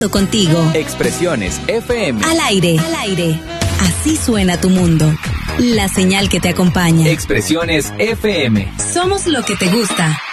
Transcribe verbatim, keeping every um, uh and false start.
Contigo. Expresiones F M. Al aire. Al aire. Así suena tu mundo. La señal que te acompaña. Expresiones F M. Somos lo que te gusta.